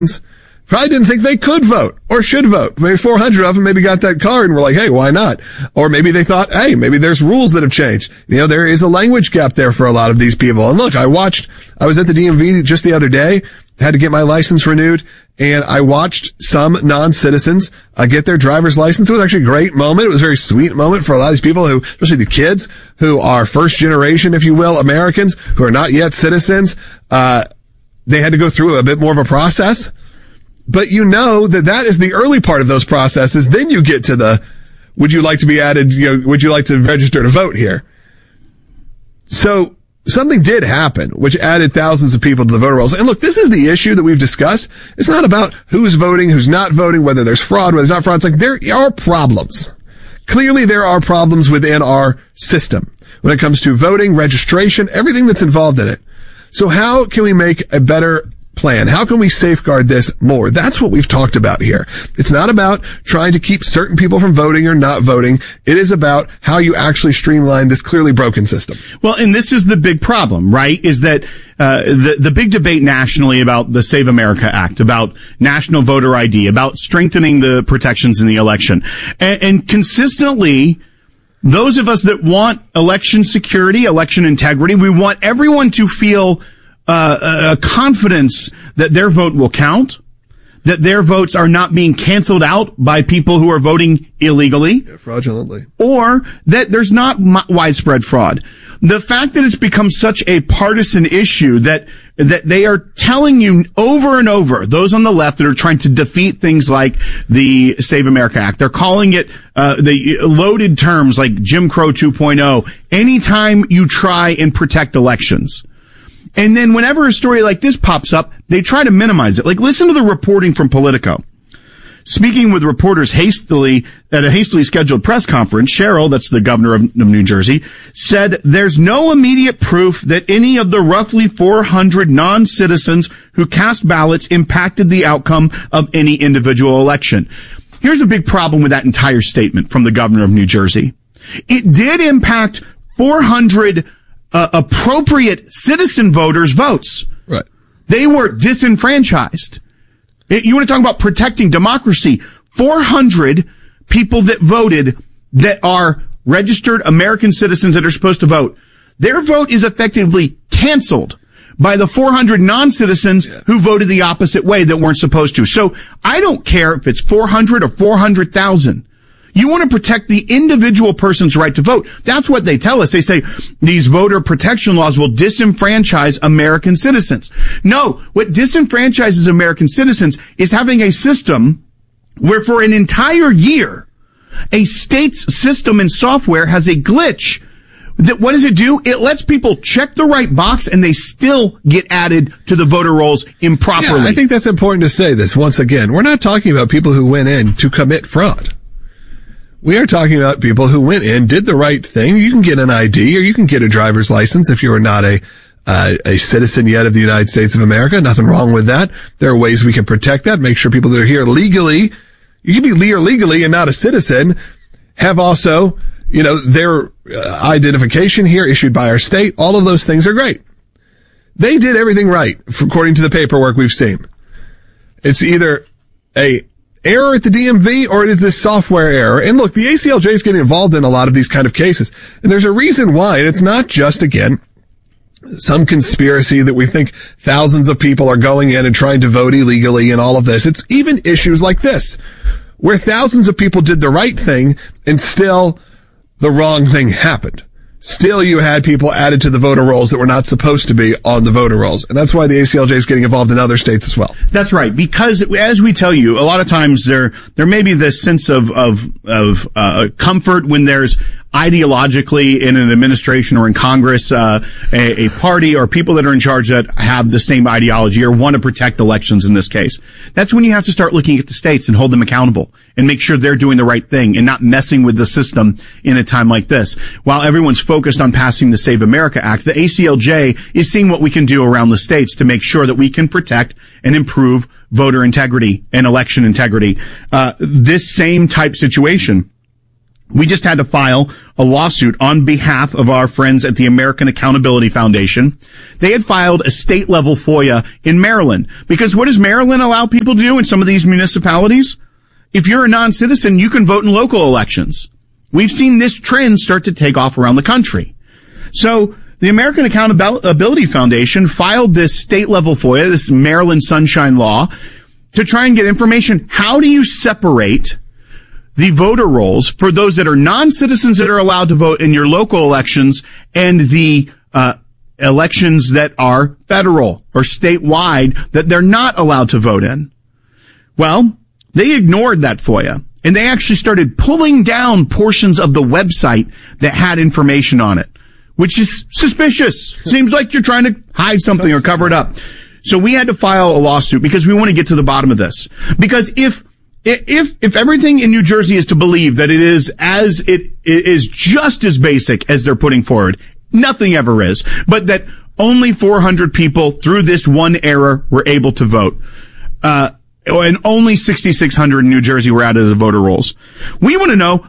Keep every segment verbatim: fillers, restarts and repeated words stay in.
probably didn't think they could vote or should vote. Maybe four hundred of them maybe got that card and were like, hey, why not? Or maybe they thought, hey, maybe there's rules that have changed. You know, there is a language gap there for a lot of these people. And look, I watched, I was at the D M V just the other day, had to get my license renewed, and I watched some non-citizens uh, get their driver's license. It was actually a great moment. It was a very sweet moment for a lot of these people who, especially the kids who are first generation, if you will, Americans who are not yet citizens. Uh, they had to go through a bit more of a process. But you know that that is the early part of those processes. Then you get to the, would you like to be added, you know, would you like to register to vote here? So something did happen, which added thousands of people to the voter rolls. And look, this is the issue that we've discussed. It's not about who's voting, who's not voting, whether there's fraud, whether there's not fraud. It's like there are problems. Clearly there are problems within our system when it comes to voting, registration, everything that's involved in it. So how can we make a better plan? How can we safeguard this more? That's what we've talked about here. It's not about trying to keep certain people from voting or not voting. It is about how you actually streamline this clearly broken system. Well, and this is the big problem, right? Is that uh the the big debate nationally about the Save America Act, about national voter I D, about strengthening the protections in the election. And, and consistently, those of us that want election security, election integrity, we want everyone to feel Uh, a confidence that their vote will count, that their votes are not being canceled out by people who are voting illegally, yeah, fraudulently, or that there's not m- widespread fraud. The fact that it's become such a partisan issue that that they are telling you over and over, those on the left that are trying to defeat things like the Save America Act, they're calling it uh the loaded terms like Jim Crow two point oh anytime you try and protect elections. And then whenever a story like this pops up, they try to minimize it. Like, listen to the reporting from Politico. Speaking with reporters hastily at a hastily scheduled press conference, Sherrill, that's the governor of, of New Jersey, said there's no immediate proof that any of the roughly four hundred non-citizens who cast ballots impacted the outcome of any individual election. Here's a big problem with that entire statement from the governor of New Jersey. It did impact four hundred Uh, appropriate citizen voters' votes. Right. They were disenfranchised. It, you want to talk about protecting democracy? four hundred people that voted that are registered American citizens that are supposed to vote. Their vote is effectively canceled by the four hundred non-citizens yeah. who voted the opposite way that weren't supposed to. So I don't care if it's four hundred or four hundred thousand. You want to protect the individual person's right to vote. That's what they tell us. They say these voter protection laws will disenfranchise American citizens. No, what disenfranchises American citizens is having a system where for an entire year, a state's system and software has a glitch. That what does it do? It lets people check the right box and they still get added to the voter rolls improperly. Yeah, I think that's important to say this once again. We're not talking about people who went in to commit fraud. We are talking about people who went in, did the right thing. You can get an I D or you can get a driver's license if you are not a uh, a citizen yet of the United States of America. Nothing wrong with that. There are ways we can protect that, make sure people that are here legally, you can be here legally and not a citizen, have also, you know, their uh, identification here issued by our state. All of those things are great. They did everything right, according to the paperwork we've seen. It's either a error at the D M V or it is this software error. And look, the A C L J is getting involved in a lot of these kind of cases. And there's a reason why. And it's not just, again, some conspiracy that we think thousands of people are going in and trying to vote illegally and all of this. It's even issues like this, where thousands of people did the right thing and still the wrong thing happened. Still, you had people added to the voter rolls that were not supposed to be on the voter rolls. And that's why the A C L J is getting involved in other states as well. That's right. Because as we tell you, a lot of times there, there may be this sense of, of, of, uh, comfort when there's ideologically in an administration or in Congress, uh, a, a party or people that are in charge that have the same ideology or want to protect elections in this case. That's when you have to start looking at the states and hold them accountable and make sure they're doing the right thing and not messing with the system in a time like this. While everyone's focused on passing the Save America Act, the A C L J is seeing what we can do around the states to make sure that we can protect and improve voter integrity and election integrity. Uh, this same type situation We just had to file a lawsuit on behalf of our friends at the American Accountability Foundation. They had filed a state-level FOIA in Maryland. Because what does Maryland allow people to do in some of these municipalities? If you're a non-citizen, you can vote in local elections. We've seen this trend start to take off around the country. So the American Accountability Foundation filed this state-level FOIA, this Maryland Sunshine Law, to try and get information. How do you separate the voter rolls for those that are non-citizens that are allowed to vote in your local elections and the uh elections that are federal or statewide that they're not allowed to vote in? Well, they ignored that FOIA, and they actually started pulling down portions of the website that had information on it, which is suspicious. Seems like you're trying to hide something or cover it up. So we had to file a lawsuit because we want to get to the bottom of this. Because if If, if everything in New Jersey is to believe that it is as it, it is just as basic as they're putting forward, nothing ever is, but that only four hundred people through this one era were able to vote, uh, and only sixty-six hundred in New Jersey were out of the voter rolls. We want to know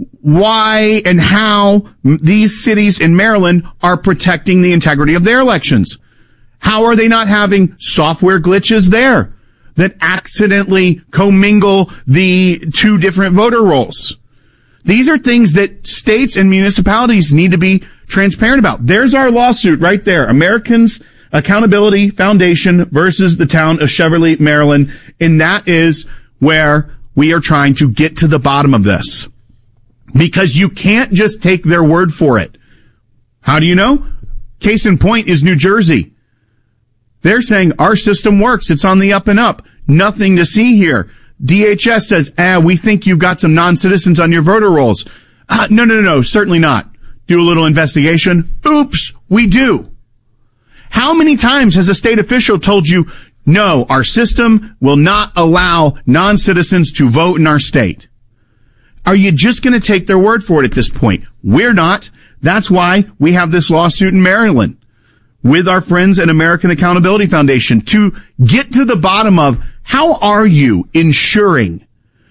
why and how these cities in Maryland are protecting the integrity of their elections. How are they not having software glitches there that accidentally commingle the two different voter rolls? These are things that states and municipalities need to be transparent about. There's our lawsuit right there. Americans Accountability Foundation versus the town of Cheverly, Maryland. And that is where we are trying to get to the bottom of this. Because you can't just take their word for it. How do you know? Case in point is New Jersey. They're saying our system works. It's on the up and up. Nothing to see here. D H S says, ah, we think you've got some non-citizens on your voter rolls. Uh, no, no, no, no, certainly not. Do a little investigation. Oops, we do. How many times has a state official told you, no, our system will not allow non-citizens to vote in our state? Are you just going to take their word for it at this point? We're not. That's why we have this lawsuit in Maryland with our friends at American Accountability Foundation to get to the bottom of how are you ensuring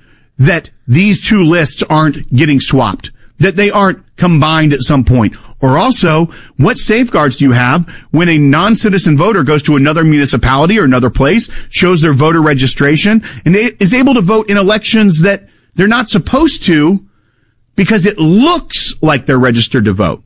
that these two lists aren't getting swapped, that they aren't combined at some point? Or also, what safeguards do you have when a non-citizen voter goes to another municipality or another place, shows their voter registration, and is able to vote in elections that they're not supposed to because it looks like they're registered to vote?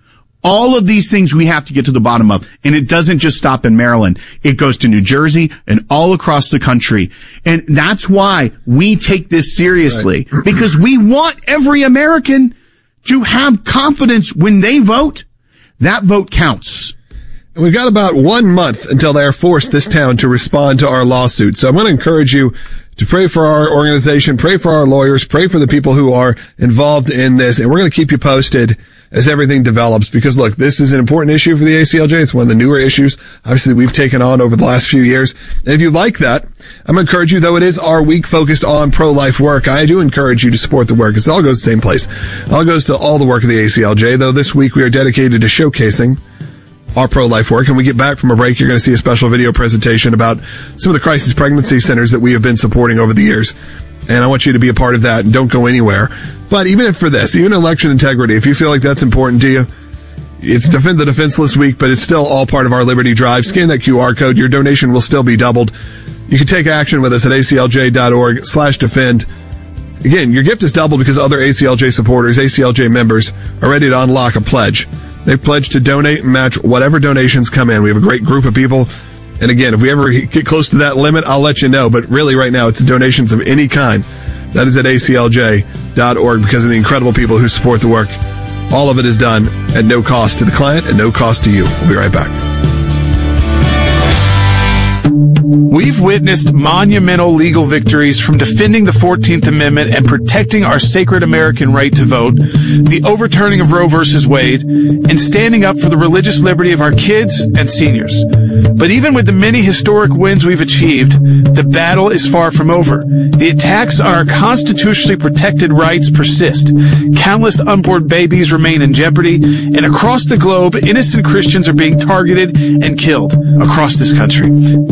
All of these things we have to get to the bottom of. And it doesn't just stop in Maryland. It goes to New Jersey and all across the country. And that's why we take this seriously. Right. Because we want every American to have confidence when they vote. That vote counts. And we've got about one month until they're forced this town to respond to our lawsuit. So I'm going to encourage you to pray for our organization, pray for our lawyers, pray for the people who are involved in this. And we're going to keep you posted as everything develops, because look, this is an important issue for the A C L J. It's one of the newer issues, obviously, we've taken on over the last few years. And if you like that, I'm going to encourage you, though it is our week focused on pro-life work, I do encourage you to support the work. It all goes to the same place. It all goes to all the work of the A C L J, though this week we are dedicated to showcasing our pro-life work. And we get back from a break, you're going to see a special video presentation about some of the crisis pregnancy centers that we have been supporting over the years. And I want you to be a part of that, and don't go anywhere. But even if for this, even election integrity, if you feel like that's important to you, it's Defend the Defenseless Week, but it's still all part of our Liberty Drive. Scan that Q R code. Your donation will still be doubled. You can take action with us at aclj.org slash defend. Again, your gift is doubled because other A C L J supporters, A C L J members, are ready to unlock a pledge. They've pledged to donate and match whatever donations come in. We have a great group of people. And again, if we ever get close to that limit, I'll let you know. But really right now, it's donations of any kind. That is at A C L J dot org because of the incredible people who support the work. All of it is done at no cost to the client and no cost to you. We'll be right back. We've witnessed monumental legal victories from defending the fourteenth Amendment and protecting our sacred American right to vote, the overturning of Roe versus Wade, and standing up for the religious liberty of our kids and seniors. But even with the many historic wins we've achieved, the battle is far from over. The attacks on our constitutionally protected rights persist. Countless unborn babies remain in jeopardy, and across the globe, innocent Christians are being targeted and killed across this country and around the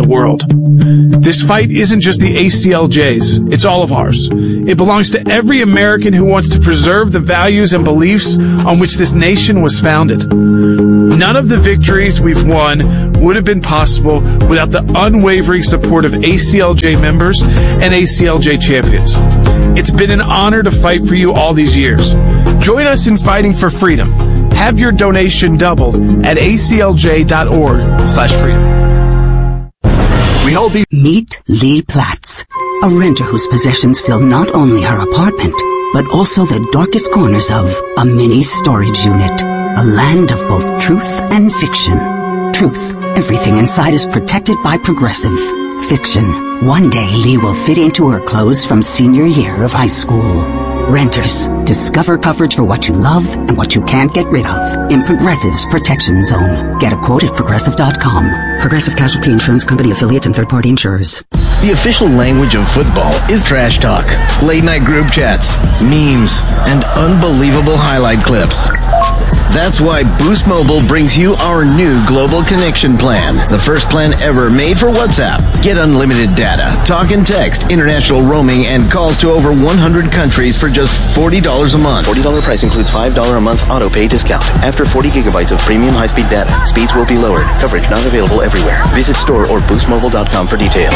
the world. This fight isn't just the A C L J's, it's all of ours. It belongs to every American who wants to preserve the values and beliefs on which this nation was founded. None of the victories we've won would have been possible without the unwavering support of A C L J members and A C L J champions. It's been an honor to fight for you all these years. Join us in fighting for freedom. Have your donation doubled at A C L J dot org slash freedom. We hold the Meet Lee Platts, a renter whose possessions fill not only her apartment, but also the darkest corners of a mini storage unit. A land of both truth and fiction. Truth, everything inside is protected by Progressive. Fiction, one day Lee will fit into her clothes from senior year of high school. Renters, discover coverage for what you love and what you can't get rid of in Progressive's Protection Zone. Get a quote at Progressive dot com. Progressive Casualty Insurance Company affiliates and third-party insurers. The official language of football is trash talk, late-night group chats, memes, and unbelievable highlight clips. That's why Boost Mobile brings you our new Global Connection Plan, the first plan ever made for WhatsApp. Get unlimited data, talk and text, international roaming, and calls to over one hundred countries for just forty dollars a month. forty dollars price includes five dollars a month auto pay discount. After forty gigabytes of premium high-speed data, speeds will be lowered. Coverage not available everywhere. Visit store or boost mobile dot com for details.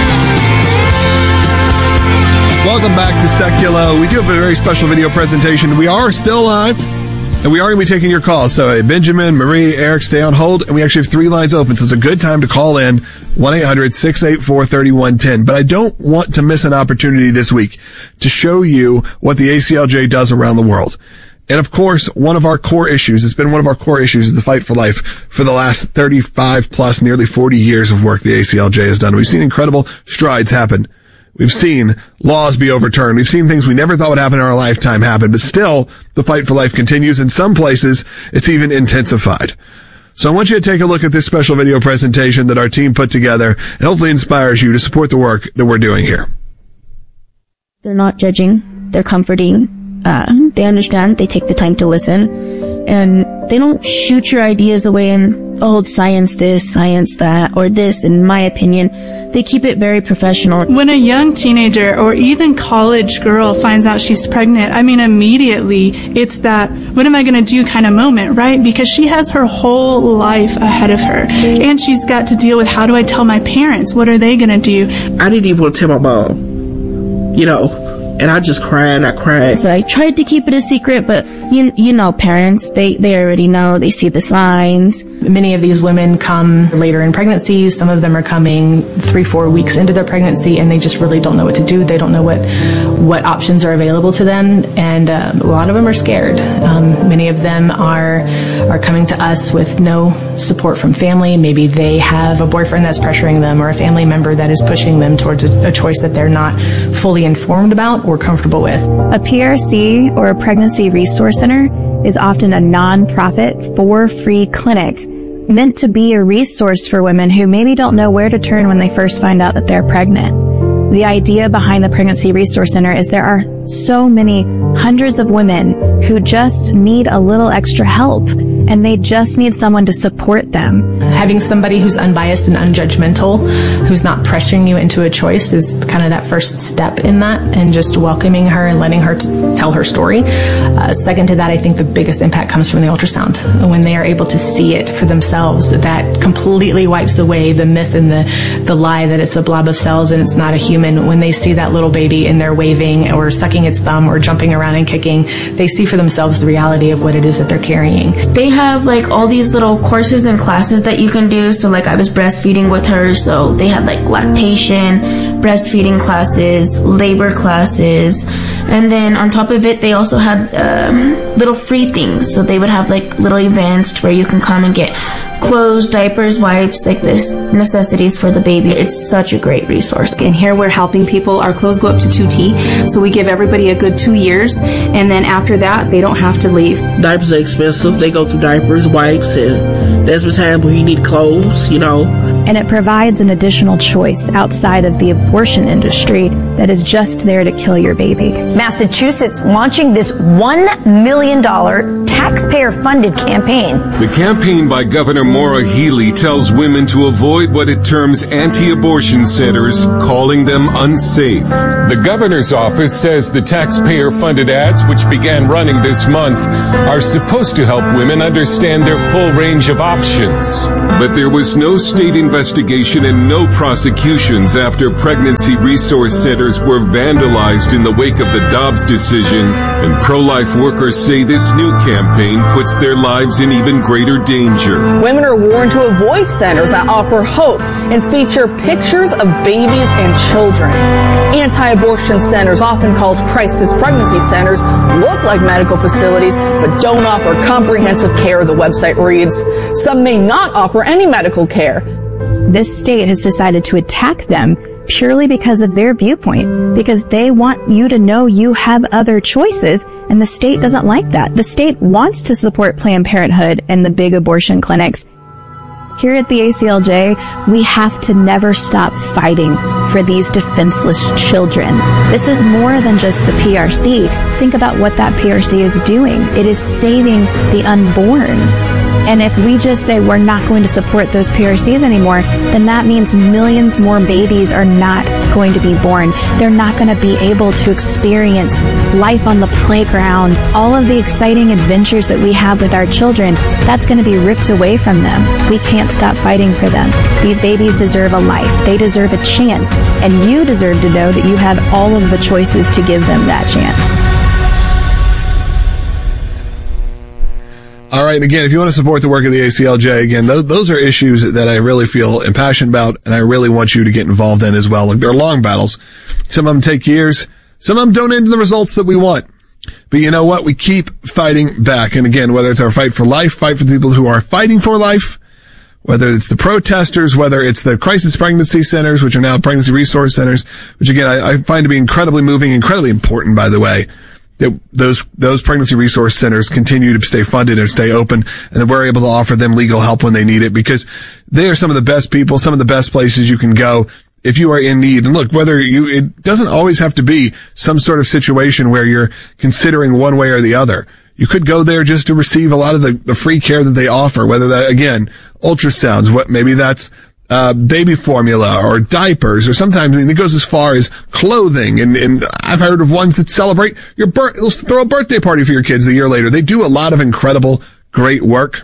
Welcome back to Seculo. We do have a very special video presentation. We are still live, and we are going to be taking your calls. So uh, Benjamin, Marie, Eric, stay on hold, and we actually have three lines open, so it's a good time to call in, one eight hundred six eight four three one one zero. But I don't want to miss an opportunity this week to show you what the A C L J does around the world. And of course, one of our core issues, it's been one of our core issues, is the fight for life for the last thirty-five plus, nearly forty years of work the A C L J has done. We've seen incredible strides happen. We've seen laws be overturned. We've seen things we never thought would happen in our lifetime happen, but still, the fight for life continues. In some places, it's even intensified. So I want you to take a look at this special video presentation that our team put together and hopefully inspires you to support the work that we're doing here. They're not judging. They're comforting. Uh, they understand. They take the time to listen. And they don't shoot your ideas away and, oh, science this, science that, or this, in my opinion. They keep it very professional. When a young teenager or even college girl finds out she's pregnant, I mean, immediately it's that, what am I going to do kind of moment, right? Because she has her whole life ahead of her. And she's got to deal with, how do I tell my parents? What are they going to do? I didn't even want to tell my mom, you know. And I just cried and I cried. So I tried to keep it a secret, but you you know parents, they, they already know, they see the signs. Many of these women come later in pregnancy. Some of them are coming three, four weeks into their pregnancy, and they just really don't know what to do. They don't know what what options are available to them, and uh, a lot of them are scared. Um, many of them are are coming to us with no support from family. Maybe they have a boyfriend that's pressuring them, or a family member that is pushing them towards a, a choice that they're not fully informed about or comfortable with. A P R C, or a Pregnancy Resource Center, is often a non-profit, for-free clinic meant to be a resource for women who maybe don't know where to turn when they first find out that they're pregnant. The idea behind the Pregnancy Resource Center is there are so many hundreds of women who just need a little extra help, and they just need someone to support them. Having somebody who's unbiased and unjudgmental, who's not pressuring you into a choice, is kind of that first step in that, and just welcoming her and letting her t- tell her story. Uh, second to that, I think the biggest impact comes from the ultrasound. When they are able to see it for themselves, that completely wipes away the myth and the, the lie that it's a blob of cells and it's not a human. When they see that little baby and they're waving or sucking its thumb or jumping around and kicking, they see for themselves the reality of what it is that they're carrying. They have like all these little courses and classes that you can do. So like I was breastfeeding with her, so they had like lactation, breastfeeding classes, labor classes, and then on top of it they also had um, little free things. So they would have like little events to where you can come and get clothes, diapers, wipes, like this, necessities for the baby. It's such a great resource. And here we're helping people. Our clothes go up to two T, so we give everybody a good two years, and then after that, they don't have to leave. Diapers are expensive. They go through diapers, wipes, and There's been times where he need clothes, you know. And it provides an additional choice outside of the abortion industry that is just there to kill your baby. Massachusetts launching this one million dollars taxpayer-funded campaign. The campaign by Governor Maura Healey tells women to avoid what it terms anti-abortion centers, calling them unsafe. The governor's office says the taxpayer-funded ads, which began running this month, are supposed to help women understand their full range of options. But there was no state investigation and no prosecutions after pregnancy resource centers were vandalized in the wake of the Dobbs decision, and pro-life workers say this new campaign puts their lives in even greater danger. Women are warned to avoid centers that offer hope and feature pictures of babies and children. Anti-abortion centers, often called crisis pregnancy centers, look like medical facilities but don't offer comprehensive care, the website reads. Some may not offer any medical care. This state has decided to attack them purely because of their viewpoint, because they want you to know you have other choices, and the state doesn't like that. The state wants to support Planned Parenthood and the big abortion clinics. Here at the A C L J, we have to never stop fighting for these defenseless children. This is more than just the P R C. Think about what that P R C is doing. It is saving the unborn. And if we just say we're not going to support those P R Cs anymore, then that means millions more babies are not going to be born. They're not going to be able to experience life on the playground. All of the exciting adventures that we have with our children, that's going to be ripped away from them. We can't stop fighting for them. These babies deserve a life. They deserve a chance. And you deserve to know that you have all of the choices to give them that chance. All right. And again, if you want to support the work of the A C L J, again, those, those are issues that I really feel impassioned about, and I really want you to get involved in as well. Like, they're long battles. Some of them take years. Some of them don't end in the results that we want. But you know what? We keep fighting back. And again, whether it's our fight for life, fight for the people who are fighting for life, whether it's the protesters, whether it's the crisis pregnancy centers, which are now pregnancy resource centers, which again, I, I find to be incredibly moving, incredibly important, by the way. That those, those pregnancy resource centers continue to stay funded and stay open, and that we're able to offer them legal help when they need it, because they are some of the best people, some of the best places you can go if you are in need. And look, whether you, it doesn't always have to be some sort of situation where you're considering one way or the other. You could go there just to receive a lot of the, the free care that they offer, whether that, again, ultrasounds, what, maybe that's Uh, baby formula or diapers, or sometimes, I mean, it goes as far as clothing. And, and I've heard of ones that celebrate your birth, they'll throw a birthday party for your kids a year later. They do a lot of incredible, great work,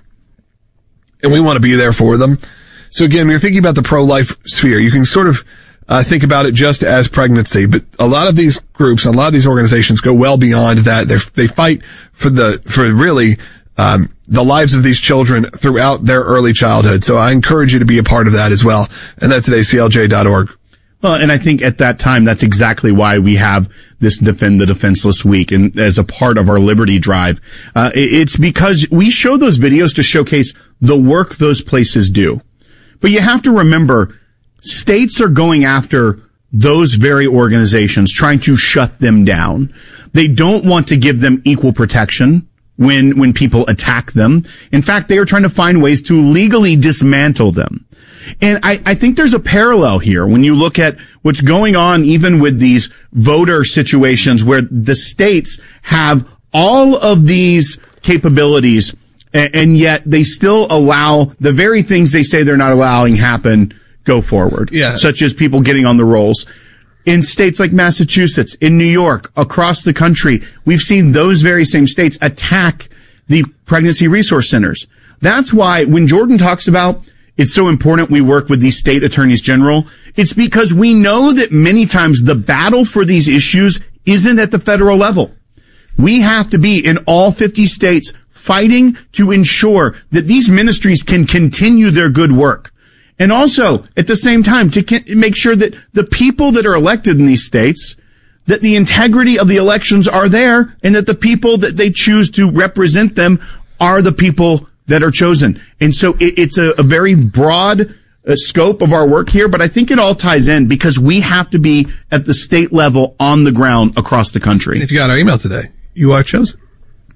and we want to be there for them. So again, when you're thinking about the pro-life sphere, you can sort of, uh, think about it just as pregnancy, but a lot of these groups, a lot of these organizations go well beyond that. They they fight for the, for really, um, the lives of these children throughout their early childhood. So I encourage you to be a part of that as well. And that's at A C L J dot org. Well, and I think at that time, that's exactly why we have this Defend the Defenseless Week, and as a part of our Liberty Drive. Uh, it's because we show those videos to showcase the work those places do. But you have to remember, states are going after those very organizations, trying to shut them down. They don't want to give them equal protection when, when people attack them. In fact, they are trying to find ways to legally dismantle them. And I, I think there's a parallel here when you look at what's going on even with these voter situations where the states have all of these capabilities, and, and yet they still allow the very things they say they're not allowing happen go forward. Yeah. Such as people getting on the rolls. In states like Massachusetts, in New York, across the country, we've seen those very same states attack the pregnancy resource centers. That's why when Jordan talks about it's so important we work with these state attorneys general, it's because we know that many times the battle for these issues isn't at the federal level. We have to be in all fifty states fighting to ensure that these ministries can continue their good work. And also, at the same time, to make sure that the people that are elected in these states, that the integrity of the elections are there, and that the people that they choose to represent them are the people that are chosen. And so it, it's a, a very broad uh, scope of our work here, but I think it all ties in because we have to be at the state level on the ground across the country. If you got our email today, you are chosen.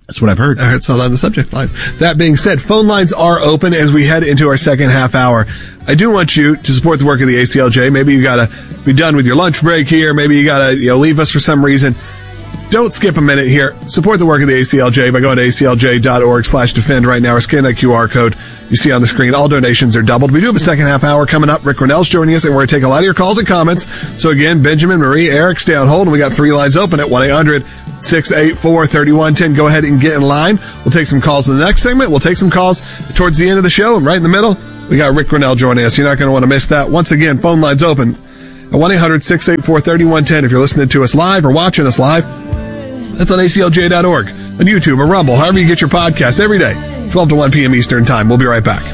That's what I've heard. All right, so on the subject line. That being said, phone lines are open as we head into our second half hour. I do want you to support the work of the A C L J. Maybe you gotta be done with your lunch break here. Maybe you gotta, you know, leave us for some reason. Don't skip a minute here. Support the work of the A C L J by going to A C L J dot org slash defend right now or scan that Q R code you see on the screen. All donations are doubled. We do have a second half hour coming up. Rick Ronell's joining us, and we're going to take a lot of your calls and comments. So again, Benjamin, Marie, Eric, stay on hold, and we got three lines open at one eight hundred six eight four three one one zero. Go ahead and get in line. We'll take some calls in the next segment. We'll take some calls towards the end of the show, and right in the middle, we got Rick Ronell joining us. You're not going to want to miss that. Once again, phone lines open at one eight hundred six eight four three one one zero if you're listening to us live or watching us live. That's on A C L J dot org, on YouTube or Rumble, however you get your podcast every day, twelve to one p.m. Eastern Time. We'll be right back.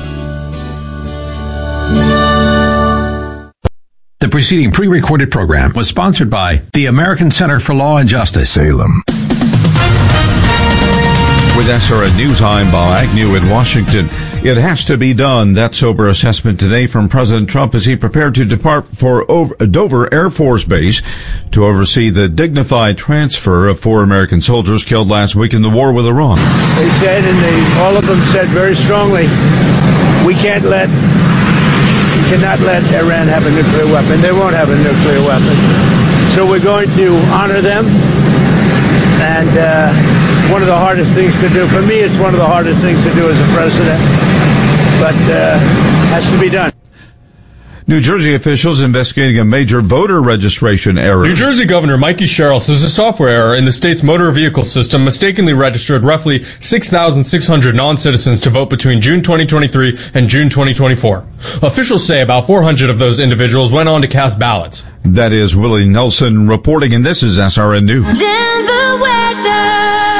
The preceding pre-recorded program was sponsored by the American Center for Law and Justice, Salem. With S R N News, I'm Bob Agnew in Washington. It has to be done. That sober assessment today from President Trump as he prepared to depart for Dover Air Force Base to oversee the dignified transfer of four American soldiers killed last week in the war with Iran. They said, and they, all of them said very strongly, we can't let, we cannot let Iran have a nuclear weapon. They won't have a nuclear weapon. So we're going to honor them. And uh, one of the hardest things to do. For me, it's one of the hardest things to do as a president. But uh, has to be done. New Jersey officials investigating a major voter registration error. New Jersey Governor Mikey Sherrill says a software error in the state's motor vehicle system mistakenly registered roughly six thousand six hundred non-citizens to vote between June twenty twenty-three and June twenty twenty-four. Officials say about four hundred of those individuals went on to cast ballots. That is Willie Nelson reporting, and this is S R N News. Denver weather.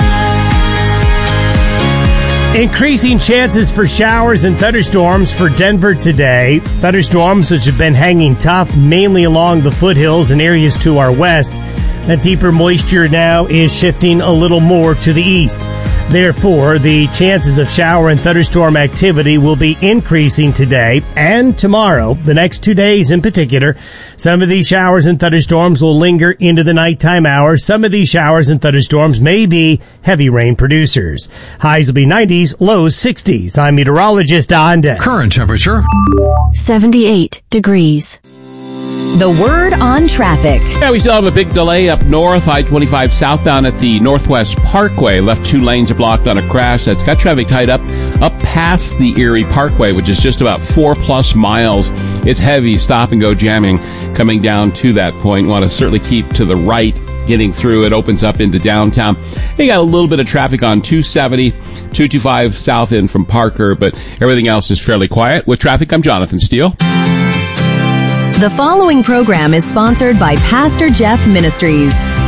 Increasing chances for showers and thunderstorms for Denver today. Thunderstorms which have been hanging tough mainly along the foothills and areas to our west. That deeper moisture now is shifting a little more to the east. Therefore, the chances of shower and thunderstorm activity will be increasing today and tomorrow, the next two days in particular. Some of these showers and thunderstorms will linger into the nighttime hours. Some of these showers and thunderstorms may be heavy rain producers. Highs will be nineties, lows sixties. I'm meteorologist Don Day. Current temperature seventy-eight degrees. The word on traffic. Yeah, we still have a big delay up north. I twenty-five southbound at the Northwest Parkway. Left two lanes are blocked on a crash. That's got traffic tied up up past the Erie Parkway, which is just about four plus miles. It's heavy stop and go jamming coming down to that point. Want to certainly keep to the right getting through. It opens up into downtown. You got a little bit of traffic on two seventy, two twenty-five south in from Parker, but everything else is fairly quiet. With traffic, I'm Jonathan Steele. The following program is sponsored by Pastor Jeff Ministries.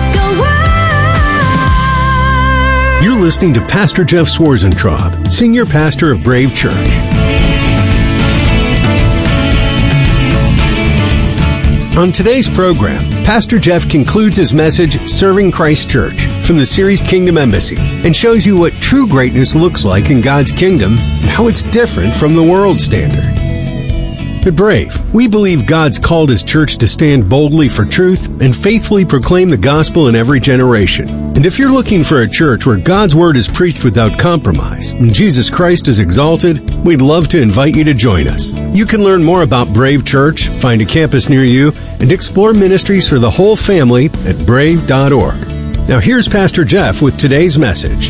You're listening to Pastor Jeff Swarzentraub, Senior Pastor of Brave Church. On today's program, Pastor Jeff concludes his message, Serving Christ Church, from the series Kingdom Embassy, and shows you what true greatness looks like in God's kingdom and how it's different from the world standard. At Brave, we believe God's called His church to stand boldly for truth and faithfully proclaim the gospel in every generation. And if you're looking for a church where God's word is preached without compromise and Jesus Christ is exalted, we'd love to invite you to join us. You can learn more about Brave Church, find a campus near you, and explore ministries for the whole family at brave dot org. Now here's Pastor Jeff with today's message.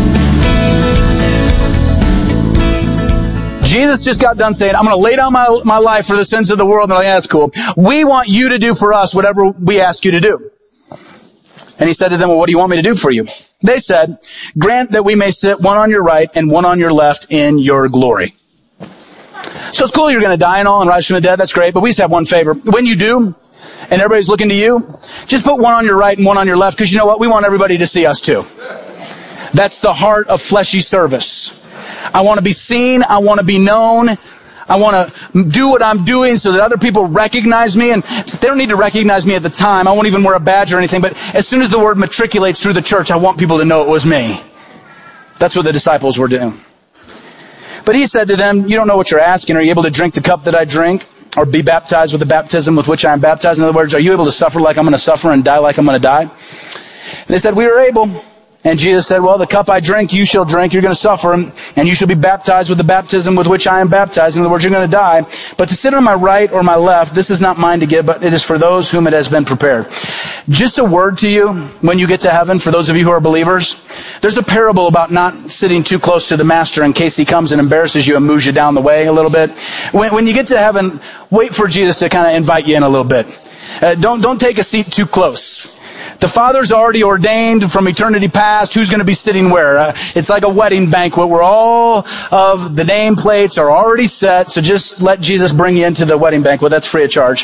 Jesus just got done saying, I'm going to lay down my, my life for the sins of the world. And they're like, yeah, that's cool. We want you to do for us whatever we ask you to do. And he said to them, well, what do you want me to do for you? They said, grant that we may sit one on your right and one on your left in your glory. So it's cool you're going to die and all and rise from the dead. That's great. But we just have one favor. When you do, and everybody's looking to you, just put one on your right and one on your left. Because you know what? We want everybody to see us too. That's the heart of fleshy service. I want to be seen. I want to be known. I want to do what I'm doing so that other people recognize me. And they don't need to recognize me at the time. I won't even wear a badge or anything. But as soon as the word matriculates through the church, I want people to know it was me. That's what the disciples were doing. But he said to them, you don't know what you're asking. Are you able to drink the cup that I drink? Or be baptized with the baptism with which I am baptized? In other words, are you able to suffer like I'm going to suffer and die like I'm going to die? And they said, we are able. And Jesus said, well, the cup I drink, you shall drink. You're going to suffer, and you shall be baptized with the baptism with which I am baptized. In other words, you're going to die. But to sit on my right or my left, this is not mine to give, but it is for those whom it has been prepared. Just a word to you when you get to heaven, for those of you who are believers. There's a parable about not sitting too close to the master in case he comes and embarrasses you and moves you down the way a little bit. When, when you get to heaven, wait for Jesus to kind of invite you in a little bit. Uh, don't, don't take a seat too close. The Father's already ordained from eternity past who's going to be sitting where. Uh, it's like a wedding banquet where all of the nameplates are already set. So just let Jesus bring you into the wedding banquet. That's free of charge.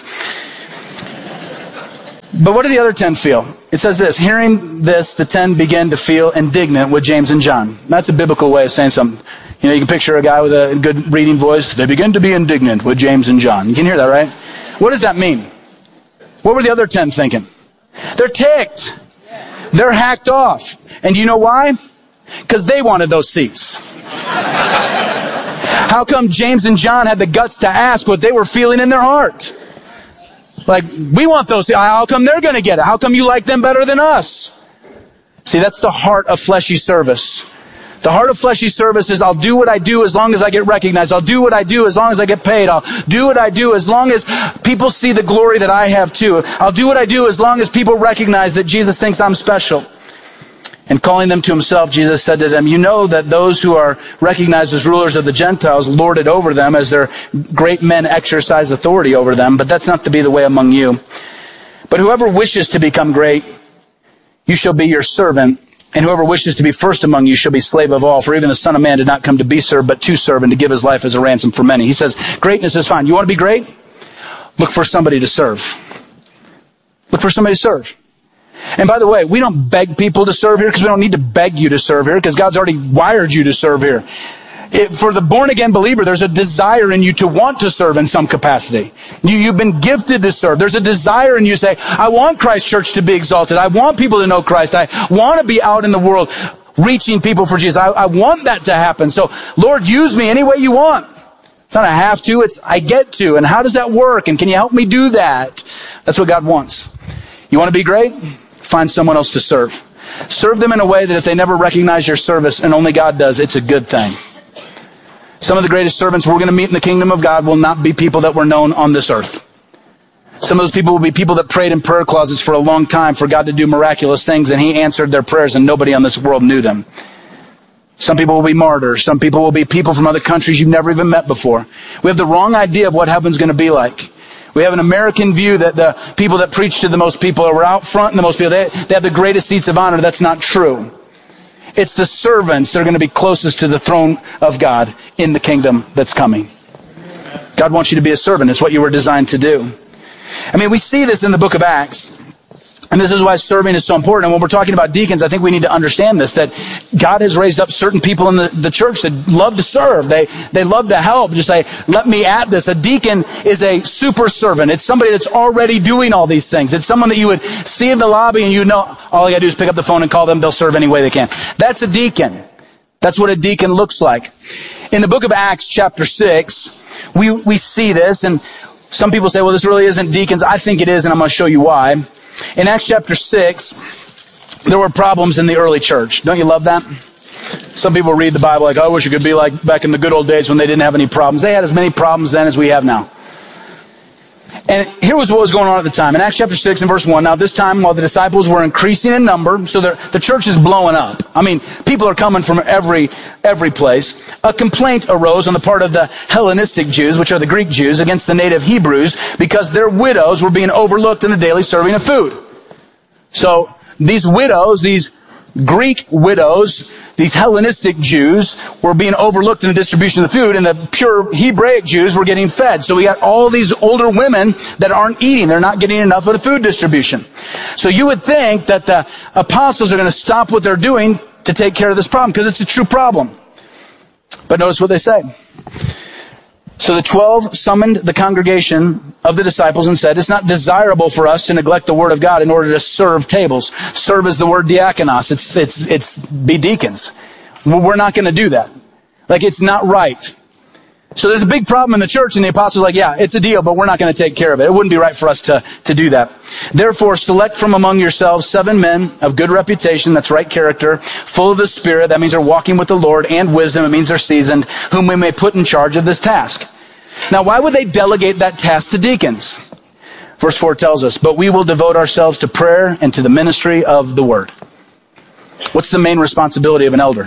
But what do the other ten feel? It says this, hearing this, the ten began to feel indignant with James and John. That's a biblical way of saying something. You know, you can picture a guy with a good reading voice. They begin to be indignant with James and John. You can hear that, right? What does that mean? What were the other ten thinking? They're ticked. They're hacked off. And you know why? Because they wanted those seats. How come James and John had the guts to ask what they were feeling in their heart? Like, we want those seats. How come they're going to get it? How come you like them better than us? See, that's the heart of fleshy service. The heart of fleshy service is I'll do what I do as long as I get recognized. I'll do what I do as long as I get paid. I'll do what I do as long as people see the glory that I have too. I'll do what I do as long as people recognize that Jesus thinks I'm special. And calling them to himself, Jesus said to them, you know that those who are recognized as rulers of the Gentiles lord it over them as their great men exercise authority over them. But that's not to be the way among you. But whoever wishes to become great, you shall be your servant. And whoever wishes to be first among you shall be slave of all. For even the Son of Man did not come to be served, but to serve and to give his life as a ransom for many. He says, greatness is fine. You want to be great? Look for somebody to serve. Look for somebody to serve. And by the way, we don't beg people to serve here because we don't need to beg you to serve here because God's already wired you to serve here. It, for the born-again believer, there's a desire in you to want to serve in some capacity. You, you've been gifted to serve. There's a desire in you to say, I want Christ Church to be exalted. I want people to know Christ. I want to be out in the world reaching people for Jesus. I, I want that to happen. So, Lord, use me any way you want. It's not a have to, it's I get to. And how does that work? And can you help me do that? That's what God wants. You want to be great? Find someone else to serve. Serve them in a way that if they never recognize your service, and only God does, it's a good thing. Some of the greatest servants we're going to meet in the kingdom of God will not be people that were known on this earth. Some of those people will be people that prayed in prayer closets for a long time for God to do miraculous things, and he answered their prayers and nobody on this world knew them. Some people will be martyrs. Some people will be people from other countries you've never even met before. We have the wrong idea of what heaven's going to be like. We have an American view that the people that preach to the most people are out front and the most people, they, they have the greatest seats of honor. That's not true. It's the servants that are going to be closest to the throne of God in the kingdom that's coming. God wants you to be a servant. It's what you were designed to do. I mean, we see this in the book of Acts. And this is why serving is so important. And when we're talking about deacons, I think we need to understand this, that God has raised up certain people in the, the church that love to serve. They, they love to help. Just say, let me add this. A deacon is a super servant. It's somebody that's already doing all these things. It's someone that you would see in the lobby and you know, all you gotta do is pick up the phone and call them. They'll serve any way they can. That's a deacon. That's what a deacon looks like. In the book of Acts chapter six, we, we see this, and some people say, well, this really isn't deacons. I think it is, and I'm going to show you why. In Acts chapter six, there were problems in the early church. Don't you love that? Some people read the Bible like, oh, I wish it could be like back in the good old days when they didn't have any problems. They had as many problems then as we have now. And here was what was going on at the time. In Acts chapter six and verse one, now this time while the disciples were increasing in number, so the church is blowing up. I mean, people are coming from every, every place. A complaint arose on the part of the Hellenistic Jews, which are the Greek Jews, against the native Hebrews because their widows were being overlooked in the daily serving of food. So these widows, these Greek widows, these Hellenistic Jews were being overlooked in the distribution of the food, and the pure Hebraic Jews were getting fed. So we got all these older women that aren't eating. They're not getting enough of the food distribution. So you would think that the apostles are going to stop what they're doing to take care of this problem, because it's a true problem. But notice what they say. So the twelve summoned the congregation of the disciples and said, it's not desirable for us to neglect the word of God in order to serve tables. Serve is the word diakonos. It's, it's, it's be deacons. We're not going to do that. Like, it's not right. So there's a big problem in the church, and the apostles are like, yeah, it's a deal, but we're not going to take care of it. It wouldn't be right for us to, to do that. Therefore, select from among yourselves seven men of good reputation, that's right character, full of the Spirit, that means they're walking with the Lord, and wisdom, it means they're seasoned, whom we may put in charge of this task. Now, why would they delegate that task to deacons? Verse four tells us, but we will devote ourselves to prayer and to the ministry of the word. What's the main responsibility of an elder?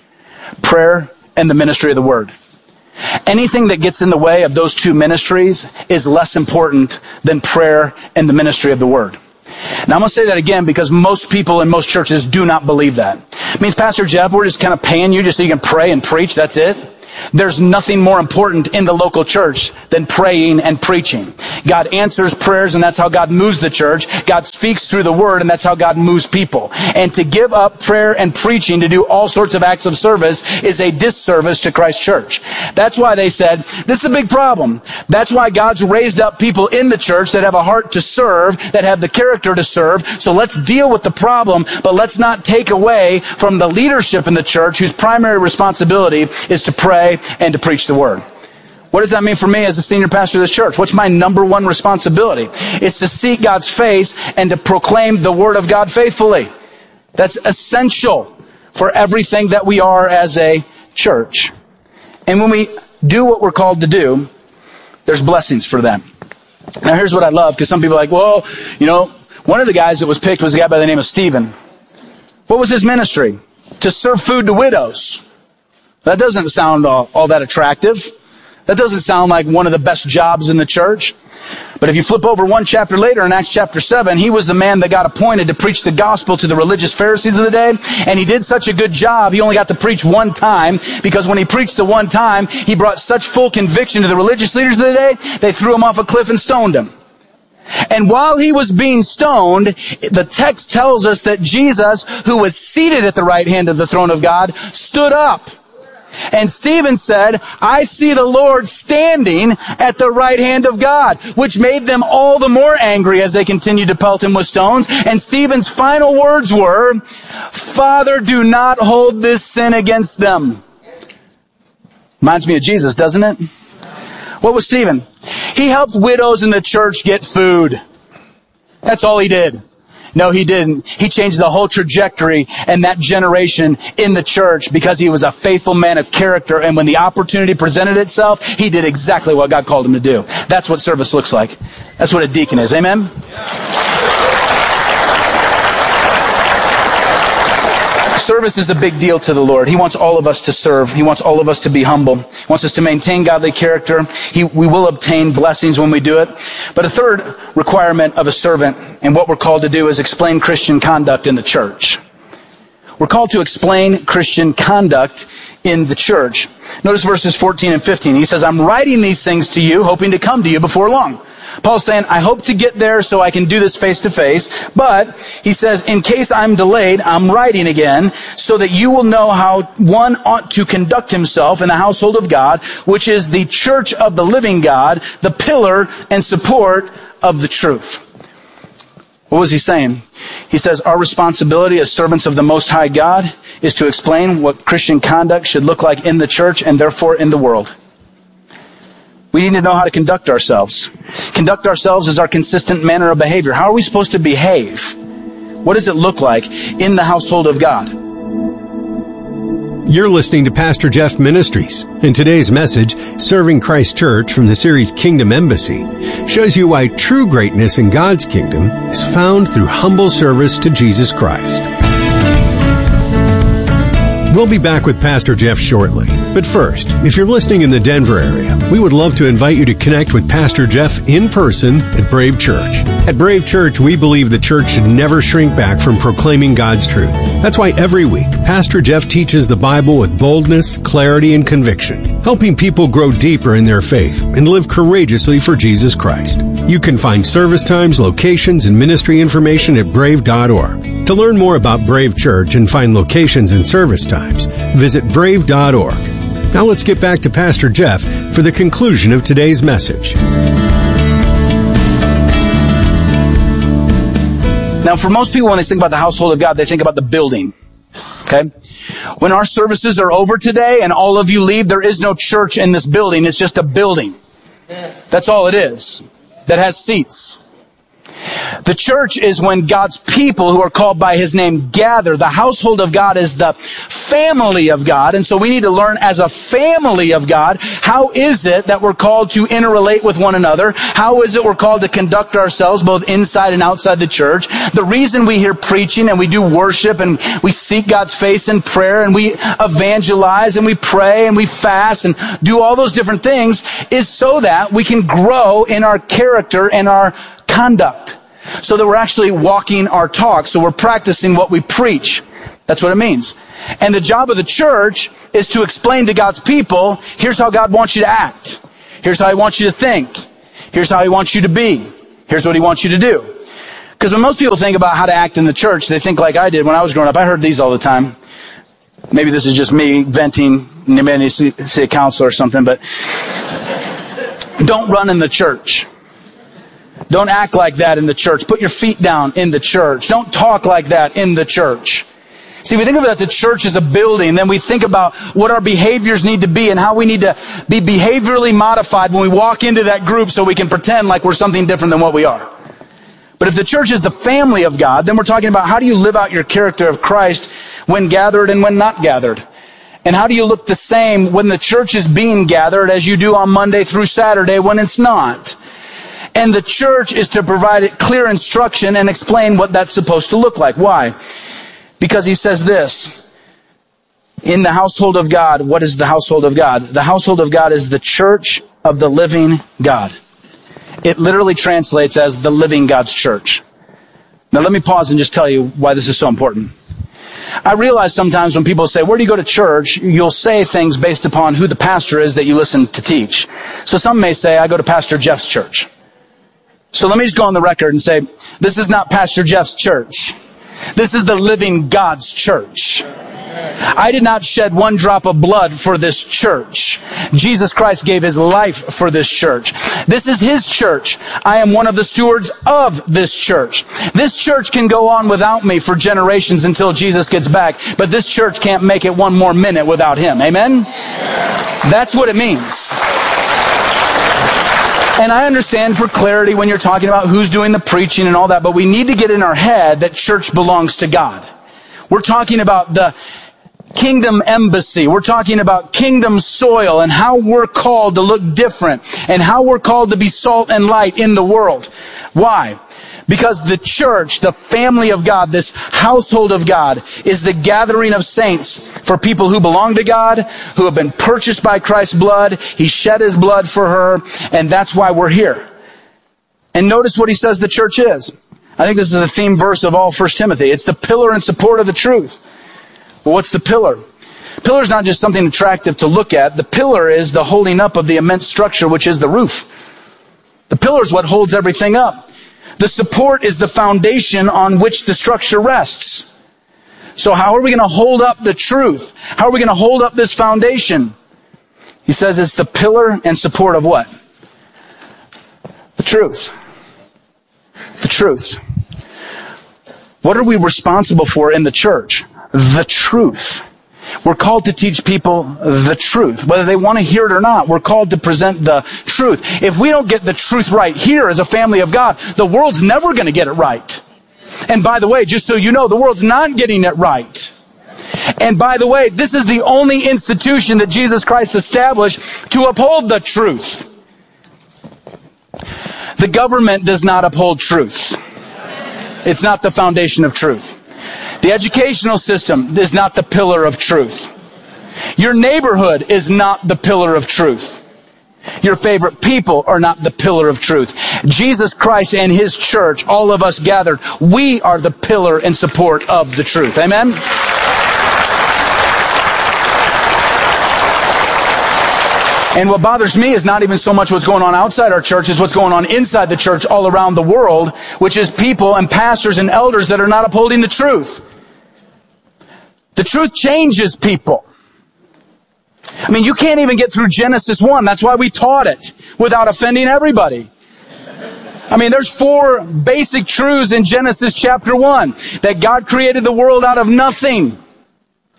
Prayer and the ministry of the word. Anything that gets in the way of those two ministries is less important than prayer and the ministry of the word. Now I'm going to say that again because most people in most churches do not believe that. It means, Pastor Jeff, we're just kind of paying you just so you can pray and preach, that's it. There's nothing more important in the local church than praying and preaching. God answers prayers, and that's how God moves the church. God speaks through the word, and that's how God moves people. And to give up prayer and preaching to do all sorts of acts of service is a disservice to Christ's church. That's why they said, this is a big problem. That's why God's raised up people in the church that have a heart to serve, that have the character to serve. So let's deal with the problem, but let's not take away from the leadership in the church whose primary responsibility is to pray and to preach the word. What does that mean for me as the senior pastor of this church? What's my number one responsibility? It's to seek God's face and to proclaim the word of God faithfully. That's essential for everything that we are as a church. And when we do what we're called to do, there's blessings for them. Now here's what I love, because some people are like, well, you know, one of the guys that was picked was a guy by the name of Stephen. What was his ministry? To serve food to widows. That doesn't sound all, all that attractive. That doesn't sound like one of the best jobs in the church. But if you flip over one chapter later in Acts chapter seven, he was the man that got appointed to preach the gospel to the religious Pharisees of the day. And he did such a good job, he only got to preach one time, because when he preached the one time, he brought such full conviction to the religious leaders of the day, they threw him off a cliff and stoned him. And while he was being stoned, the text tells us that Jesus, who was seated at the right hand of the throne of God, stood up. And Stephen said, I see the Lord standing at the right hand of God, which made them all the more angry as they continued to pelt him with stones. And Stephen's final words were, Father, do not hold this sin against them. Reminds me of Jesus, doesn't it? What was Stephen? He helped widows in the church get food. That's all he did. No, he didn't. He changed the whole trajectory and that generation in the church because he was a faithful man of character. And when the opportunity presented itself, he did exactly what God called him to do. That's what service looks like. That's what a deacon is. Amen? Service is a big deal to the Lord. He wants all of us to serve. He wants all of us to be humble. He wants us to maintain godly character. He, we will obtain blessings when we do it. But a third requirement of a servant and what we're called to do is explain Christian conduct in the church. We're called to explain Christian conduct in the church. Notice verses fourteen and fifteen. He says, I'm writing these things to you, hoping to come to you before long. Paul's saying, I hope to get there so I can do this face to face. But he says, in case I'm delayed, I'm writing again so that you will know how one ought to conduct himself in the household of God, which is the church of the living God, the pillar and support of the truth. What was he saying? He says, our responsibility as servants of the Most High God is to explain what Christian conduct should look like in the church and therefore in the world. We need to know how to conduct ourselves. Conduct ourselves is our consistent manner of behavior. How are we supposed to behave? What does it look like in the household of God? You're listening to Pastor Jeff Ministries, and today's message, Serving Christ Church from the series Kingdom Embassy, shows you why true greatness in God's kingdom is found through humble service to Jesus Christ. We'll be back with Pastor Jeff shortly. But first, if you're listening in the Denver area, we would love to invite you to connect with Pastor Jeff in person at Brave Church. At Brave Church, we believe the church should never shrink back from proclaiming God's truth. That's why every week, Pastor Jeff teaches the Bible with boldness, clarity, and conviction, helping people grow deeper in their faith and live courageously for Jesus Christ. You can find service times, locations, and ministry information at brave dot org. To learn more about Brave Church and find locations and service times, visit brave dot org. Now let's get back to Pastor Jeff for the conclusion of today's message. Now, for most people, when they think about the household of God, they think about the building. Okay? When our services are over today and all of you leave, there is no church in this building. It's just a building. That's all it is. That has seats. The church is when God's people who are called by His name gather. The household of God is the family of God. And so we need to learn as a family of God, how is it that we're called to interrelate with one another? How is it we're called to conduct ourselves both inside and outside the church? The reason we hear preaching and we do worship and we seek God's face in prayer and we evangelize and we pray and we fast and do all those different things is so that we can grow in our character and our conduct. So that we're actually walking our talk. So we're practicing what we preach. That's what it means. And the job of the church is to explain to God's people, here's how God wants you to act. Here's how He wants you to think. Here's how He wants you to be. Here's what He wants you to do. Because when most people think about how to act in the church, they think like I did when I was growing up. I heard these all the time. Maybe this is just me venting, maybe see, see a counselor or something, but don't run in the church. Don't act like that in the church. Put your feet down in the church. Don't talk like that in the church. See, we think of that the church is a building, then we think about what our behaviors need to be and how we need to be behaviorally modified when we walk into that group so we can pretend like we're something different than what we are. But if the church is the family of God, then we're talking about how do you live out your character of Christ when gathered and when not gathered? And how do you look the same when the church is being gathered as you do on Monday through Saturday when it's not? And the church is to provide clear instruction and explain what that's supposed to look like. Why? Because He says this, in the household of God, what is the household of God? The household of God is the church of the living God. It literally translates as the living God's church. Now let me pause and just tell you why this is so important. I realize sometimes when people say, where do you go to church? You'll say things based upon who the pastor is that you listen to teach. So some may say, I go to Pastor Jeff's church. So let me just go on the record and say, this is not Pastor Jeff's church. This is the living God's church. I did not shed one drop of blood for this church. Jesus Christ gave His life for this church. This is His church. I am one of the stewards of this church. This church can go on without me for generations until Jesus gets back, but this church can't make it one more minute without Him. Amen? That's what it means. And I understand for clarity when you're talking about who's doing the preaching and all that, but we need to get in our head that church belongs to God. We're talking about the kingdom embassy. We're talking about kingdom soil and how we're called to look different and how we're called to be salt and light in the world. Why? Because the church, the family of God, this household of God, is the gathering of saints for people who belong to God, who have been purchased by Christ's blood. He shed His blood for her, and that's why we're here. And notice what he says the church is. I think this is the theme verse of all First Timothy. It's the pillar and support of the truth. Well, what's the pillar? Pillar is not just something attractive to look at. The pillar is the holding up of the immense structure, which is the roof. The pillar is what holds everything up. The support is the foundation on which the structure rests. So how are we going to hold up the truth? How are we going to hold up this foundation? He says it's the pillar and support of what? The truth. The truth. What are we responsible for in the church? The truth. We're called to teach people the truth, whether they want to hear it or not. We're called to present the truth. If we don't get the truth right here as a family of God, the world's never going to get it right. And by the way, just so you know, the world's not getting it right. And by the way, this is the only institution that Jesus Christ established to uphold the truth. The government does not uphold truth. It's not the foundation of truth. The educational system is not the pillar of truth. Your neighborhood is not the pillar of truth. Your favorite people are not the pillar of truth. Jesus Christ and His church, all of us gathered, we are the pillar and support of the truth. Amen? And what bothers me is not even so much what's going on outside our church, is what's going on inside the church all around the world, which is people and pastors and elders that are not upholding the truth. The truth changes people. I mean, you can't even get through Genesis one. That's why we taught it, without offending everybody. I mean, there's four basic truths in Genesis chapter one. That God created the world out of nothing.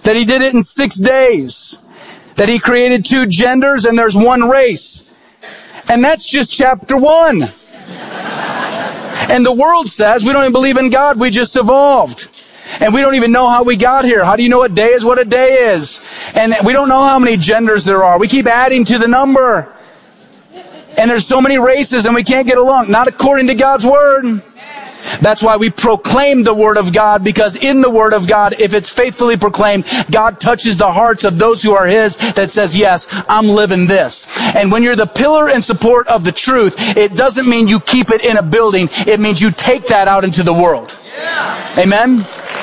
That he did it in six days. That he created two genders and there's one race. And that's just chapter one. And the world says we don't even believe in God, we just evolved. And we don't even know how we got here. How do you know what day is what a day is? And we don't know how many genders there are. We keep adding to the number. And there's so many races and we can't get along. Not according to God's word. That's why we proclaim the word of God, because in the word of God, if it's faithfully proclaimed, God touches the hearts of those who are his that says, yes, I'm living this. And when you're the pillar and support of the truth, it doesn't mean you keep it in a building. It means you take that out into the world. Yeah. Amen?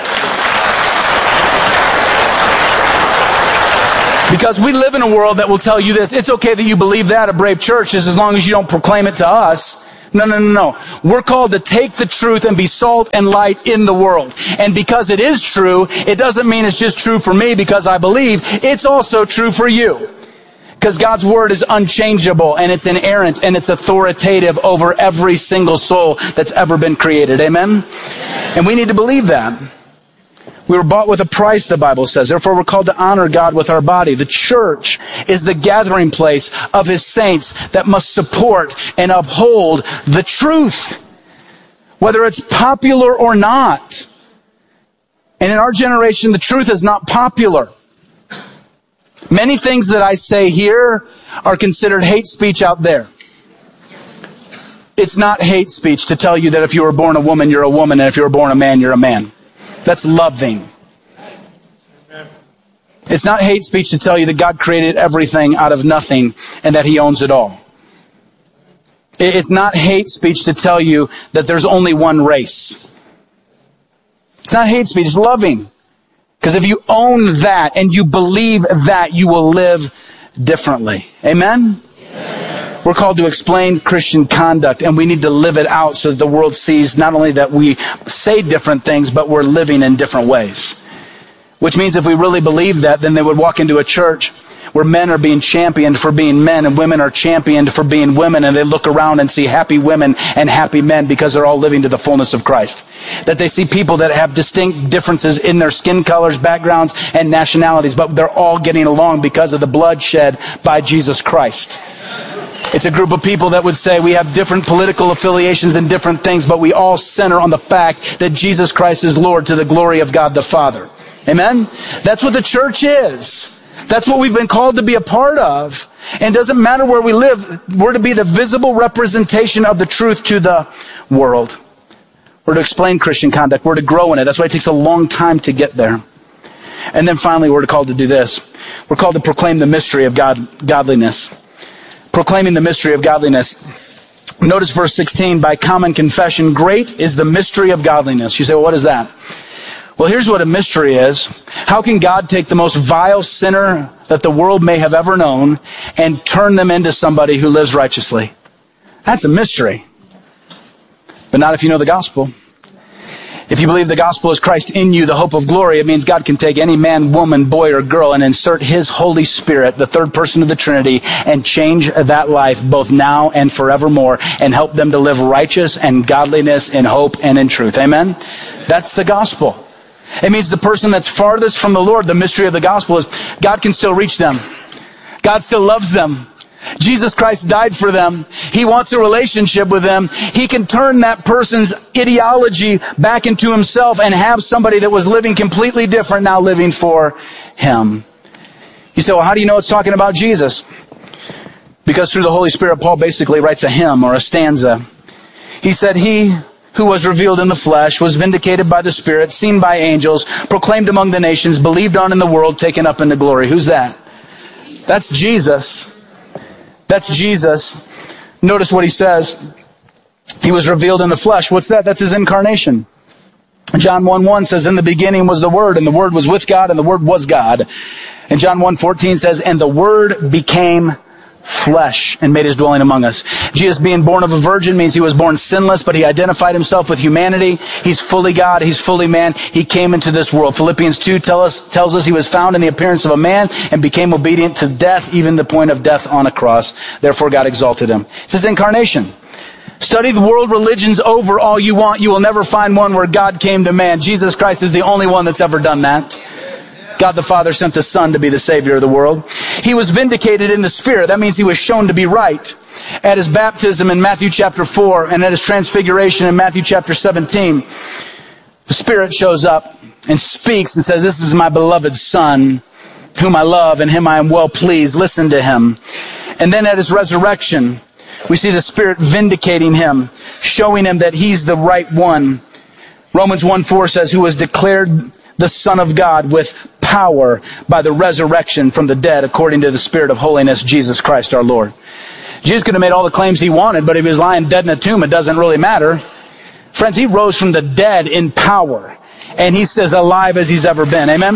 Because we live in a world that will tell you this. It's okay that you believe that, a Brave Church, is as long as you don't proclaim it to us. No, no, no, no. We're called to take the truth and be salt and light in the world. And because it is true, it doesn't mean it's just true for me because I believe. It's also true for you. Because God's word is unchangeable and it's inerrant and it's authoritative over every single soul that's ever been created. Amen? And we need to believe that. We were bought with a price, the Bible says. Therefore, we're called to honor God with our body. The church is the gathering place of his saints that must support and uphold the truth, whether it's popular or not. And in our generation, the truth is not popular. Many things that I say here are considered hate speech out there. It's not hate speech to tell you that if you were born a woman, you're a woman, and if you were born a man, you're a man. That's loving. It's not hate speech to tell you that God created everything out of nothing and that he owns it all. It's not hate speech to tell you that there's only one race. It's not hate speech, it's loving. Because if you own that and you believe that, you will live differently. Amen? Amen. We're called to explain Christian conduct, and we need to live it out so that the world sees not only that we say different things, but we're living in different ways. Which means if we really believe that, then they would walk into a church where men are being championed for being men and women are championed for being women, and they look around and see happy women and happy men because they're all living to the fullness of Christ. That they see people that have distinct differences in their skin colors, backgrounds, and nationalities, but they're all getting along because of the blood shed by Jesus Christ. It's a group of people that would say we have different political affiliations and different things, but we all center on the fact that Jesus Christ is Lord to the glory of God the Father. Amen? That's what the church is. That's what we've been called to be a part of. And it doesn't matter where we live. We're to be the visible representation of the truth to the world. We're to explain Christian conduct. We're to grow in it. That's why it takes a long time to get there. And then finally, we're called to do this. We're called to proclaim the mystery of God, godliness. Proclaiming the mystery of godliness. Notice verse sixteen, by common confession, great is the mystery of godliness. You say, well, what is that? Well, here's what a mystery is. How can God take the most vile sinner that the world may have ever known and turn them into somebody who lives righteously? That's a mystery. But not if you know the gospel. If you believe the gospel is Christ in you, the hope of glory, it means God can take any man, woman, boy, or girl and insert his Holy Spirit, the third person of the Trinity, and change that life both now and forevermore and help them to live righteous and godliness in hope and in truth. Amen? That's the gospel. It means the person that's farthest from the Lord, the mystery of the gospel is God can still reach them. God still loves them. Jesus Christ died for them. He wants a relationship with them. He can turn that person's ideology back into himself and have somebody that was living completely different now living for him. You say, well, how do you know it's talking about Jesus? Because through the Holy Spirit, Paul basically writes a hymn or a stanza. He said, he who was revealed in the flesh, was vindicated by the Spirit, seen by angels, proclaimed among the nations, believed on in the world, taken up into glory. Who's that? That's Jesus. That's Jesus. Notice what he says. He was revealed in the flesh. What's that? That's his incarnation. John one one says, in the beginning was the Word, and the Word was with God, and the Word was God. And John one fourteen says, and the Word became flesh and made his dwelling among us. Jesus being born of a virgin means he was born sinless, but he identified himself with humanity. He's fully God. He's fully man. He came into this world. Philippians two tell us, tells us he was found in the appearance of a man and became obedient to death, even the point of death on a cross. Therefore God exalted him. It's his incarnation. Study the world religions over all you want. You will never find one where God came to man. Jesus Christ is the only one that's ever done that. God the Father sent the Son to be the Savior of the world. He was vindicated in the Spirit. That means he was shown to be right. At his baptism in Matthew chapter four and at his transfiguration in Matthew chapter seventeen, the Spirit shows up and speaks and says, this is my beloved Son, whom I love, and him I am well pleased. Listen to him. And then at his resurrection, we see the Spirit vindicating him, showing him that he's the right one. Romans one four says, who was declared the Son of God with power by the resurrection from the dead, according to the Spirit of holiness, Jesus Christ our Lord. Jesus could have made all the claims he wanted, but if he was lying dead in a tomb, it doesn't really matter. Friends, he rose from the dead in power, and he's as alive as he's ever been. Amen?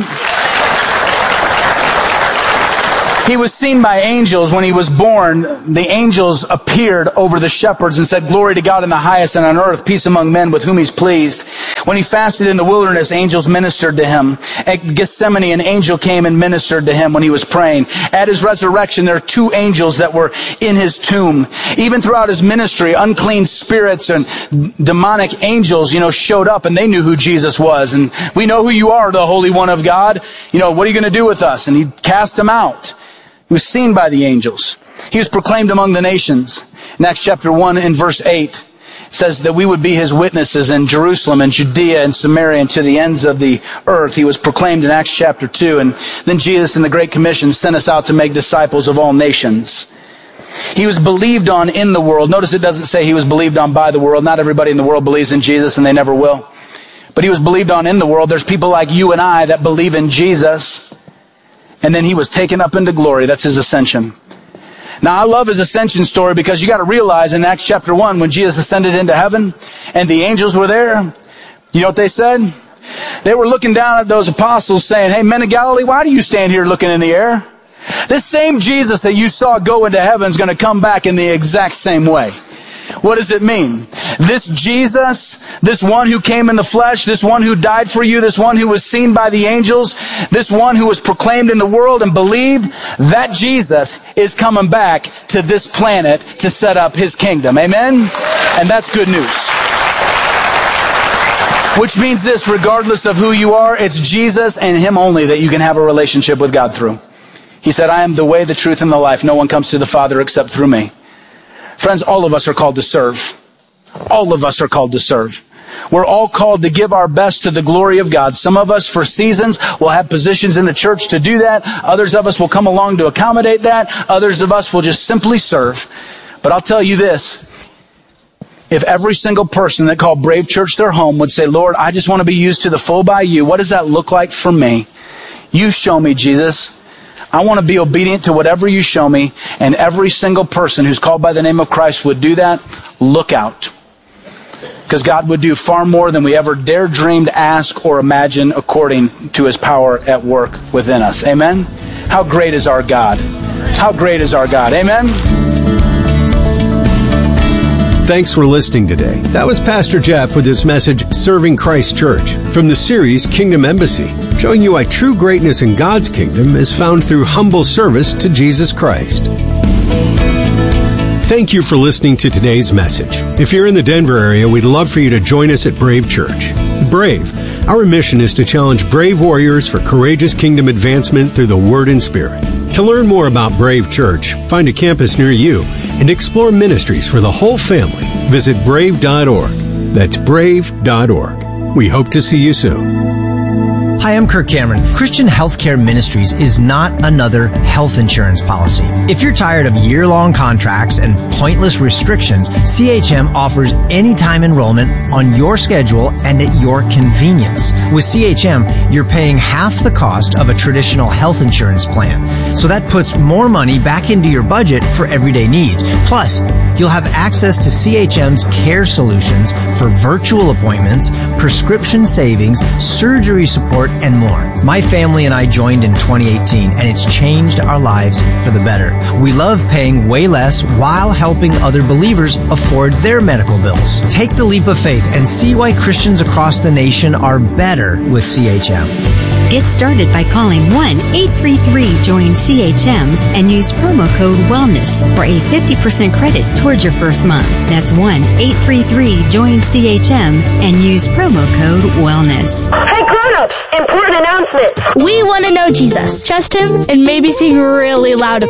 He was seen by angels when he was born. The angels appeared over the shepherds and said, glory to God in the highest, and on earth peace among men with whom he's pleased. When he fasted in the wilderness, angels ministered to him. At Gethsemane, an angel came and ministered to him when he was praying. At his resurrection, there are two angels that were in his tomb. Even throughout his ministry, unclean spirits and demonic angels, you know, showed up, and they knew who Jesus was. And we know who you are, the Holy One of God. You know, what are you going to do with us? And he cast them out. He was seen by the angels. He was proclaimed among the nations. In Acts chapter one and verse eight, it says that we would be his witnesses in Jerusalem and Judea and Samaria and to the ends of the earth. He was proclaimed in Acts chapter two. And then Jesus in the Great Commission sent us out to make disciples of all nations. He was believed on in the world. Notice it doesn't say he was believed on by the world. Not everybody in the world believes in Jesus, and they never will. But he was believed on in the world. There's people like you and I that believe in Jesus. And then he was taken up into glory. That's his ascension. Now, I love his ascension story because you got to realize in Acts chapter one, when Jesus ascended into heaven and the angels were there, you know what they said? They were looking down at those apostles saying, hey, men of Galilee, why do you stand here looking in the air? This same Jesus that you saw go into heaven is going to come back in the exact same way. What does it mean? This Jesus, this one who came in the flesh, this one who died for you, this one who was seen by the angels, this one who was proclaimed in the world and believed, that Jesus is coming back to this planet to set up his kingdom. Amen? And that's good news. Which means this, regardless of who you are, it's Jesus and him only that you can have a relationship with God through. He said, I am the way, the truth, and the life. No one comes to the Father except through me. Friends, all of us are called to serve. All of us are called to serve. We're all called to give our best to the glory of God. Some of us for seasons will have positions in the church to do that. Others of us will come along to accommodate that. Others of us will just simply serve. But I'll tell you this. If every single person that called Brave Church their home would say, Lord, I just want to be used to the full by you. What does that look like for me? You show me, Jesus. I want to be obedient to whatever you show me, and every single person who's called by the name of Christ would do that. Look out. Because God would do far more than we ever dare dreamed, ask, or imagine according to his power at work within us. Amen? How great is our God? How great is our God? Amen? Thanks for listening today. That was Pastor Jeff with his message, Serving Christ Church, from the series Kingdom Embassy, showing you why true greatness in God's kingdom is found through humble service to Jesus Christ. Thank you for listening to today's message. If you're in the Denver area, we'd love for you to join us at Brave Church. Brave, our mission is to challenge brave warriors for courageous kingdom advancement through the Word and Spirit. To learn more about Brave Church, find a campus near you, and explore ministries for the whole family, visit brave dot org. That's brave dot org. We hope to see you soon. Hi, I'm Kirk Cameron. Christian Healthcare Ministries is not another health insurance policy. If you're tired of year-long contracts and pointless restrictions, C H M offers anytime enrollment on your schedule and at your convenience. With C H M, you're paying half the cost of a traditional health insurance plan. So that puts more money back into your budget for everyday needs. Plus, you'll have access to C H M's care solutions for virtual appointments, prescription savings, surgery support, and more. My family and I joined in twenty eighteen, and it's changed our lives for the better. We love paying way less while helping other believers afford their medical bills. Take the leap of faith and see why Christians across the nation are better with C H M. Get started by calling one eight three three join C H M and use promo code WELLNESS for a fifty percent credit towards your first month. That's one eight three three join C H M and use promo code WELLNESS. Hey, grown Grown-ups, important announcement. We want to know Jesus. Trust him and maybe sing really loud